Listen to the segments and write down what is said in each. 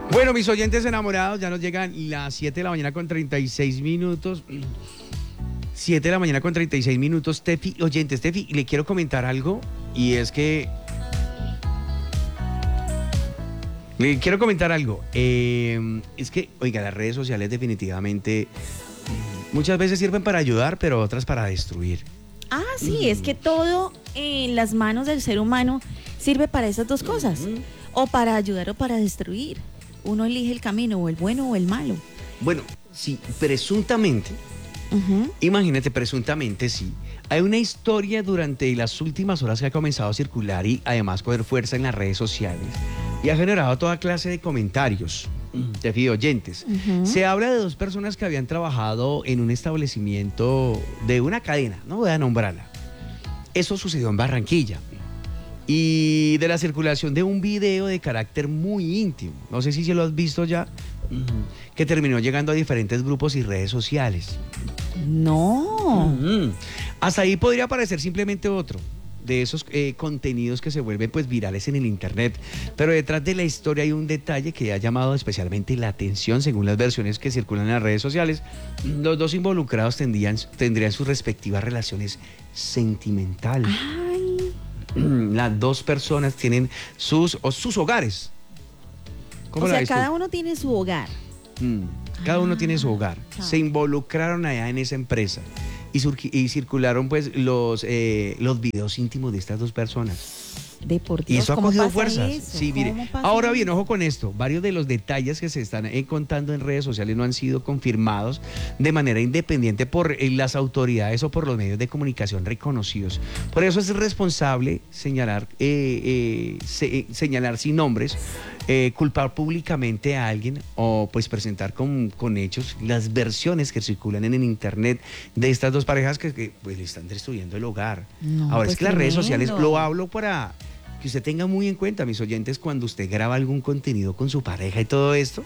Bueno, mis oyentes enamorados, ya nos llegan las 7 de la mañana con 36 minutos. 7 de la mañana con 36 minutos. Tefi, oyentes, Tefi, le quiero comentar algo y es que... Le quiero comentar algo. Es que, oiga, las redes sociales definitivamente muchas veces sirven para ayudar, pero otras para destruir. Ah, sí, es que todo en las manos del ser humano sirve para esas dos cosas. O para ayudar o para destruir. Uno elige el camino, o el bueno o el malo. Bueno, sí, presuntamente, imagínate, presuntamente sí. Hay una historia durante las últimas horas que ha comenzado a circular y además coger fuerza en las redes sociales. Y ha generado toda clase de comentarios de oyentes. Se habla de dos personas que habían trabajado en un establecimiento de una cadena, no voy a nombrarla. Eso sucedió en Barranquilla. Y de la circulación de un video de carácter muy íntimo, no sé si se lo has visto ya, que terminó llegando a diferentes grupos y redes sociales. No. Hasta ahí podría parecer simplemente otro de esos contenidos que se vuelven pues virales en el internet, pero detrás de la historia hay un detalle que ha llamado especialmente la atención según las versiones que circulan en las redes sociales. Los dos involucrados tendrían sus respectivas relaciones sentimentales. Las dos personas tienen sus hogares. O sea, cada uno tiene su hogar. Cada uno tiene su hogar. Se involucraron allá en esa empresa y circularon pues los videos íntimos de estas dos personas. Y eso ha cogido fuerzas. Sí, mire. Ahora bien, ojo con esto. Varios de los detalles que se están contando en redes sociales no han sido confirmados de manera independiente por las autoridades o por los medios de comunicación reconocidos. Por eso es responsable señalar sin nombres, culpar públicamente a alguien o pues presentar con hechos las versiones que circulan en el internet de estas dos parejas que pues le están destruyendo el hogar. Ahora pues es que las redes sociales, lo hablo para que usted tenga muy en cuenta, mis oyentes, cuando usted graba algún contenido con su pareja y todo esto,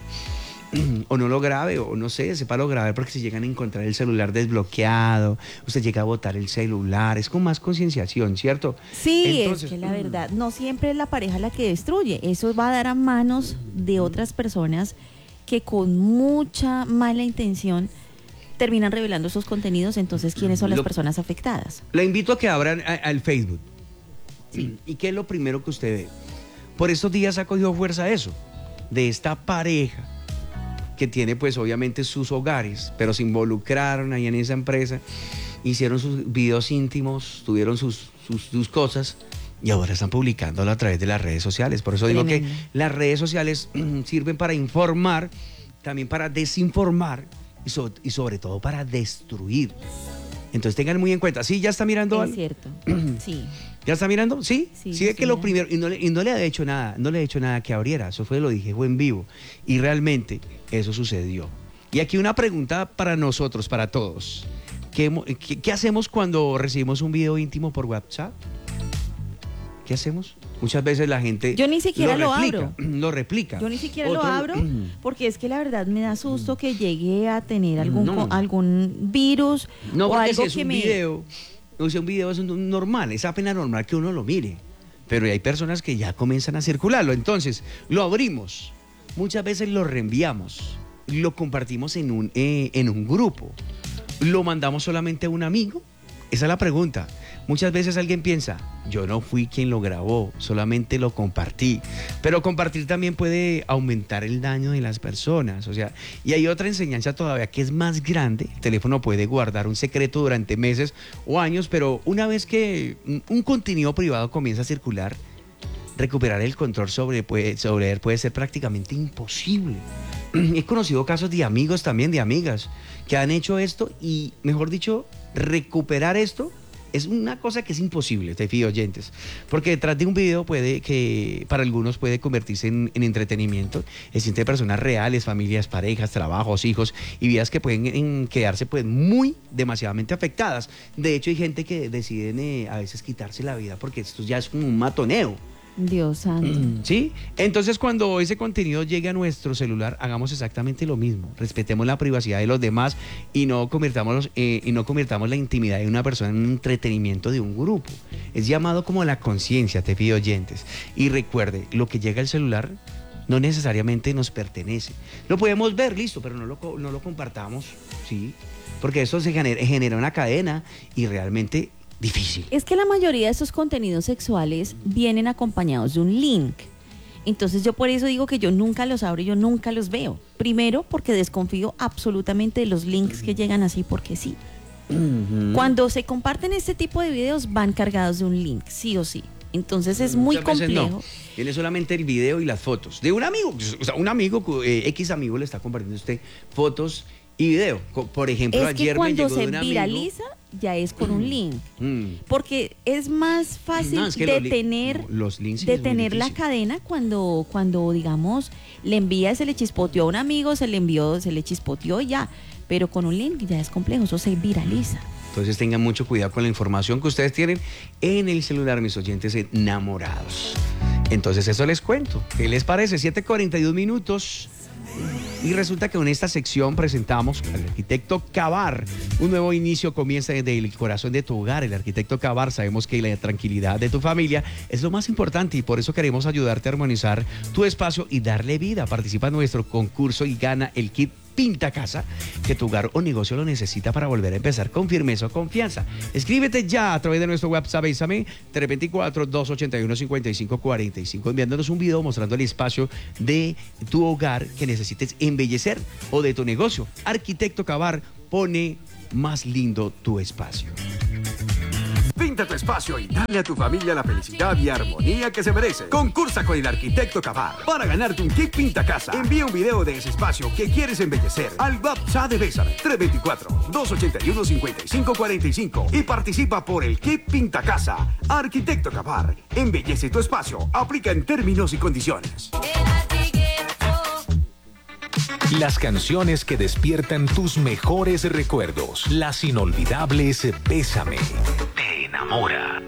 o no lo grabe, o no sé, sepa lo grabar, porque si llegan a encontrar el celular desbloqueado, usted llega a botar el celular, es con más concienciación, ¿cierto? Sí, entonces, es que la verdad, no siempre es la pareja la que destruye, eso va a dar a manos de otras personas que con mucha mala intención terminan revelando esos contenidos. Entonces, ¿quiénes son las personas afectadas? La invito a que abran al Facebook. Sí. ¿Y qué es lo primero que usted ve? Por estos días ha cogido fuerza eso, de esta pareja que tiene pues obviamente sus hogares, pero se involucraron ahí en esa empresa, hicieron sus videos íntimos, tuvieron sus cosas y ahora están publicándolo a través de las redes sociales. Por eso digo que las redes sociales sirven para informar, también para desinformar y sobre todo para destruir. Entonces tengan muy en cuenta. ¿Sí? ¿Ya está mirando algo? Es cierto, sí. ¿Ya está mirando? ¿Sí? Sí, es que lo primero, y no le ha hecho nada que abriera, eso lo dije, fue en vivo, y realmente eso sucedió. Y aquí una pregunta para nosotros, para todos. ¿Qué hacemos cuando recibimos un video íntimo por WhatsApp? ¿Qué hacemos? Muchas veces la gente... Yo ni siquiera lo abro. Lo replica. Yo ni siquiera lo abro porque es que la verdad me da susto que llegue a tener algún virus o algo si es un video, o sea, un video es normal, es apenas normal que uno lo mire. Pero hay personas que ya comienzan a circularlo. Entonces, lo abrimos. Muchas veces lo reenviamos. Lo compartimos en un grupo. ¿Lo mandamos solamente a un amigo? Esa es la pregunta. Muchas veces alguien piensa, yo no fui quien lo grabó, solamente lo compartí. Pero compartir también puede aumentar el daño de las personas. O sea, y hay otra enseñanza todavía que es más grande. El teléfono puede guardar un secreto durante meses o años, pero una vez que un contenido privado comienza a circular, recuperar el control sobre él puede ser prácticamente imposible. He conocido casos de amigos también, de amigas, que han hecho esto y, mejor dicho, recuperar esto es una cosa que es imposible, te fío, oyentes, porque detrás de un video para algunos puede convertirse en entretenimiento. Existen personas reales, familias, parejas, trabajos, hijos y vidas que pueden quedarse pues muy demasiadamente afectadas. De hecho, hay gente que deciden a veces quitarse la vida porque esto ya es como un matoneo. Dios santo. ¿Sí? Entonces, cuando ese contenido llegue a nuestro celular, hagamos exactamente lo mismo. Respetemos la privacidad de los demás y no convirtamos la intimidad de una persona en un entretenimiento de un grupo. Es llamado como la conciencia, te pido oyentes. Y recuerde, lo que llega al celular no necesariamente nos pertenece. Lo podemos ver, listo, pero no lo compartamos, ¿sí? Porque eso se genera una cadena y realmente difícil. Es que la mayoría de estos contenidos sexuales vienen acompañados de un link. Entonces yo por eso digo que yo nunca los abro y yo nunca los veo. Primero porque desconfío absolutamente de los links que llegan así porque sí. Cuando se comparten este tipo de videos van cargados de un link, sí o sí. Entonces es muy complejo. No. Tiene solamente el video y las fotos de un amigo. O sea, un amigo, X amigo le está compartiendo a usted fotos y video. Por ejemplo, es ayer que cuando me llegó se de un amigo. viraliza ya es con un link. Porque es más fácil No, es que los links sí es muy detener la difícil. cadena cuando digamos le envía, se le chispoteó a un amigo, se le chispoteó y ya. Pero con un link ya es complejo, eso se viraliza. Entonces tengan mucho cuidado con la información que ustedes tienen en el celular, mis oyentes enamorados. Entonces eso les cuento. ¿Qué les parece? 7:42 minutos. Y resulta que en esta sección presentamos al arquitecto Cavar. Un nuevo inicio comienza desde el corazón de tu hogar. El arquitecto Cavar, sabemos que la tranquilidad de tu familia es lo más importante y por eso queremos ayudarte a armonizar tu espacio y darle vida. Participa en nuestro concurso y gana el kit Pinta Casa, que tu hogar o negocio lo necesita para volver a empezar con firmeza o confianza. Escríbete ya a través de nuestro WhatsApp, Bésame, 324-281-5545, enviándonos un video mostrando el espacio de tu hogar que necesites embellecer o de tu negocio. Arquitecto Cavar pone más lindo tu espacio. Pinta tu espacio y dale a tu familia la felicidad y armonía que se merece. Concursa con el arquitecto Cavar para ganarte un kit Pinta Casa. Envía un video de ese espacio que quieres embellecer al WhatsApp de Bésame, 324-281-5545 y participa por el kit Pinta Casa. Arquitecto Cavar, embellece tu espacio. Aplica en términos y condiciones. Las canciones que despiertan tus mejores recuerdos. Las inolvidables Bésame. Te enamora.